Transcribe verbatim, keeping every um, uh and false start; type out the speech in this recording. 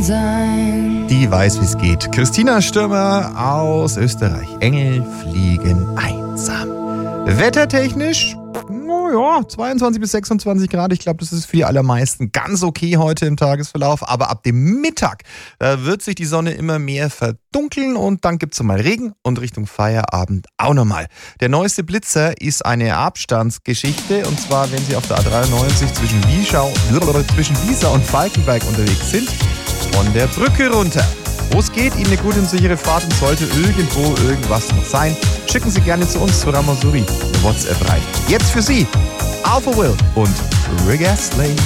sein. Die weiß, wie es geht. Christina Stürmer aus Österreich. Engel fliegen einsam. Wettertechnisch, naja, zweiundzwanzig bis sechsundzwanzig Grad. Ich glaube, das ist für die allermeisten ganz okay heute im Tagesverlauf. Aber ab dem Mittag äh, wird sich die Sonne immer mehr verdunkeln und dann gibt es mal Regen und Richtung Feierabend auch nochmal. Der neueste Blitzer ist eine Abstandsgeschichte und zwar, wenn Sie auf der A dreiundneunzig zwischen Wiesau, zwischen Wiesau und Falkenberg unterwegs sind, von der Brücke runter. Wo es geht, Ihnen eine gute und sichere Fahrt und sollte irgendwo irgendwas noch sein, schicken Sie gerne zu uns, zu Ramazuri, eine WhatsApp rein. Jetzt für Sie, Alpha Will und Rick Astley.